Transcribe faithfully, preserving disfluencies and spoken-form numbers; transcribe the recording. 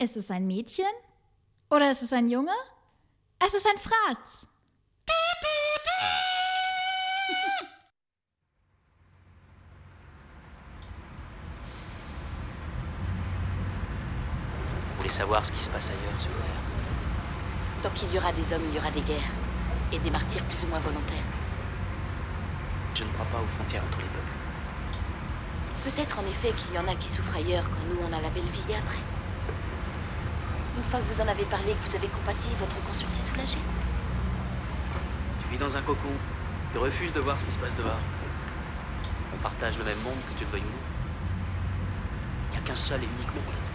Ist es ein Mädchen? Oder ist es ein Junge? Es ist ein Fratz. Vous voulez savoir ce qui se passe ailleurs sur Terre? Tant qu'il y aura des hommes, il y aura des guerres. Et des martyrs plus ou moins volontaires. Je ne crois pas aux frontières entre les peuples. Peut-être en effet qu'il y en a qui souffrent ailleurs quand nous on a la belle vie et après. Une fois que vous en avez parlé, que vous avez compati, votre conscience est soulagée. Tu vis dans un cocon. Tu refuses de voir ce qui se passe dehors. On partage le même monde, que tu le veuilles ou non. Il n'y a qu'un seul et unique monde.